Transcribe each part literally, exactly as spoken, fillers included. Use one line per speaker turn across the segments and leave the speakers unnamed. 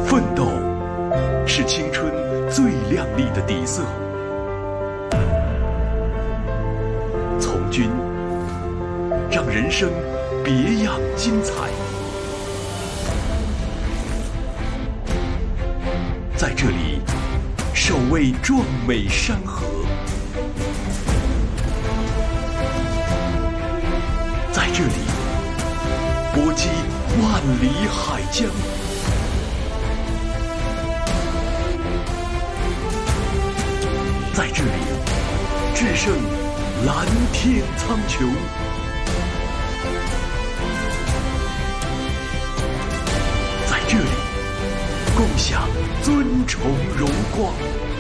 奋斗是青春最亮丽的底色。从军让人生别样精彩。在这里守卫壮美山河，在这里搏击万里海疆，在这里制胜蓝天苍穹，在这里共享尊崇荣光。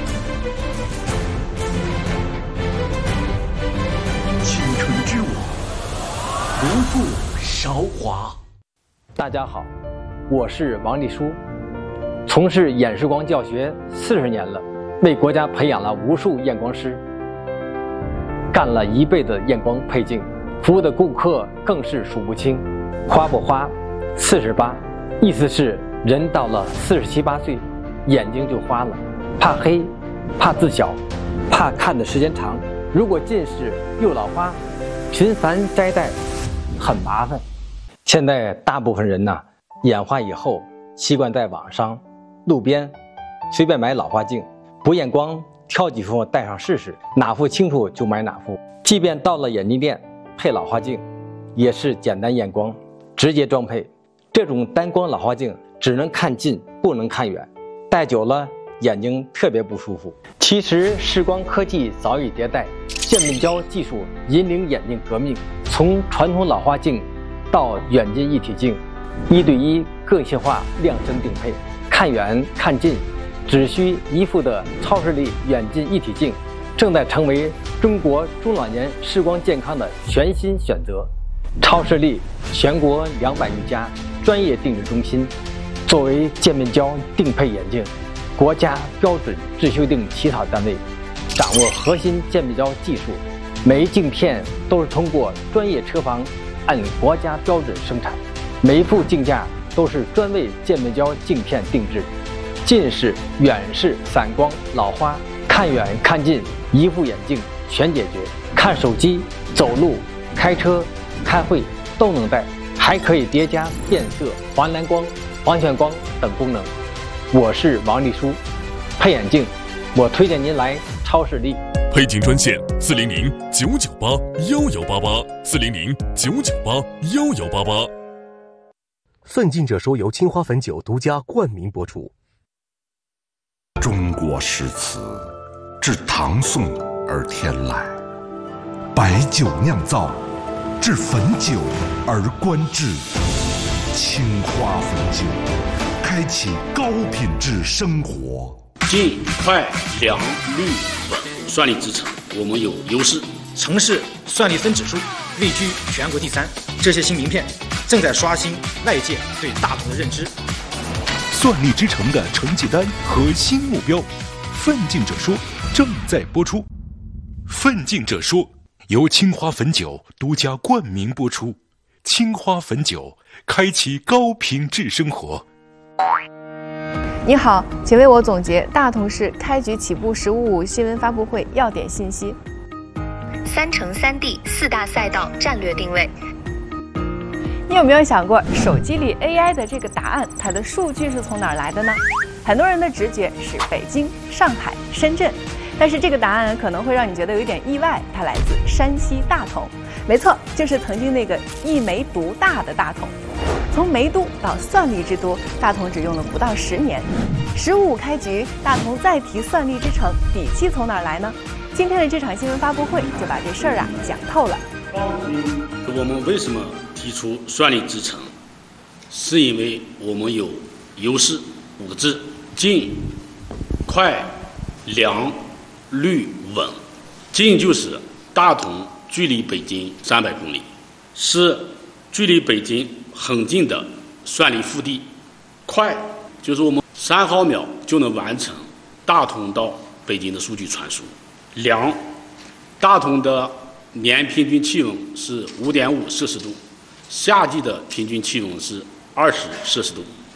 青春之舞，不负韶华。
大家好，我是王立书，从事演示光教学四十年了，为国家培养了无数验光师，干了一辈子验光配镜，服务的顾客更是数不清。花不花，四十八，意思是人到了四十七八岁，眼睛就花了，怕黑，怕字小，怕看的时间长。如果近视又老花，频繁摘戴很麻烦。现在大部分人呢，眼花以后习惯在网上、路边随便买老花镜，不验光，挑几副戴上试试，哪副清楚就买哪副。即便到了眼镜店配老花镜，也是简单验光，直接装配。这种单光老花镜只能看近，不能看远，戴久了眼睛特别不舒服。其实视光科技早已迭代，渐变焦技术引领眼镜革命，从传统老花镜到远近一体镜，一对一个性化量身定配，看远看近只需一副的超视力远近一体镜，正在成为中国中老年视光健康的全新选择。超视力全国两百余家专业定制中心，作为渐变焦定配眼镜国家标准制修订起草单位，掌握核心渐变焦技术，每一镜片都是通过专业车房按国家标准生产，每一副镜架都是专为渐变焦镜片定制。近视、远视、散光、老花，看远看近一副眼镜全解决。看手机、走路、开车、开会都能戴，还可以叠加变色、黄蓝光、黄旋光等功能。我是王立书，配眼镜我推荐您来超视力。
配镜专线四零零九九八幺幺八八，四零零九九八幺幺八八。
奋进者说由青花汾酒独家冠名播出。
中国诗词自唐宋而天来，白酒酿造，至汾酒而观之。青花汾酒，开启高品质生活。
近、快、良、率、稳，算力支撑，我们有优势。
城市算力分指数位居全国第三，这些新名片正在刷新外界对大同的认知。
算力之城的成绩单和新目标，奋进者说正在播出。奋进者说由青花汾酒独家冠名播出。青花汾酒，开启高品质生活。
你好，请为我总结大同市开局起步十五五新闻发布会要点信息。
三城三地四大赛道战略定位。
你有没有想过，手机里 A I 的这个答案，它的数据是从哪儿来的呢？很多人的直觉是北京、上海、深圳，但是这个答案可能会让你觉得有点意外，它来自山西大同。没错，就是曾经那个一梅独大的大同。从梅都到算力之都，大同只用了不到十年。十五五开局，大同再提算力之城，底气从哪儿来呢？今天的这场新闻发布会就把这事儿啊讲透了。
我们为什么提出算力之城？是因为我们有优势五个字：近、快、良、率、稳。近就是大同距离北京三百公里，是距离北京很近的算力腹地。快就是我们三毫秒就能完成大同到北京的数据传输。良，大同的年平均气温是五点五摄氏度，夏季的平均气温是二十摄氏度。